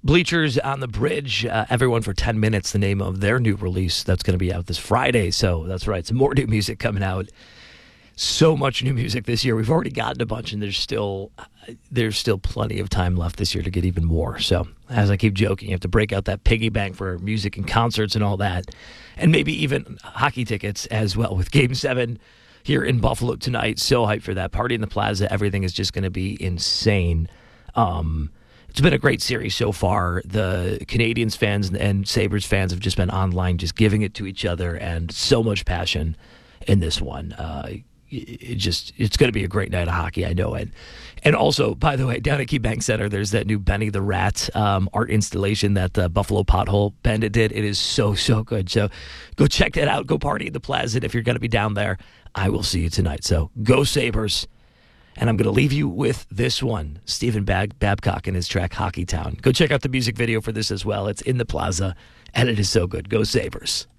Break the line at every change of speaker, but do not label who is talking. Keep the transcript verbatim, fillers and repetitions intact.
Bleachers on the Bridge, uh, Everyone for ten minutes, the name of their new release that's going to be out this Friday. So that's right, some more new music coming out. So much new music this year. We've already gotten a bunch, and there's still there's still plenty of time left this year to get even more. So, as I keep joking, you have to break out that piggy bank for music and concerts and all that, and maybe even hockey tickets as well with Game seven here in Buffalo tonight. So hyped for that. Party in the Plaza. Everything is just going to be insane. Um, it's been a great series so far. The Canadiens fans and Sabres fans have just been online just giving it to each other, and so much passion in this one. Uh, It just it's going to be a great night of hockey, I know it. And also, by the way, down at KeyBank Center, there's that new Benny the Rat um, art installation that uh, Buffalo Pothole Bandit did. It is so, so good. So go check that out. Go party at the Plaza. If you're going to be down there, I will see you tonight. So go Sabres. And I'm going to leave you with this one, Stephen Bab- Babcock and his track Hockey Town. Go check out the music video for this as well. It's in the Plaza, and it is so good. Go Sabres.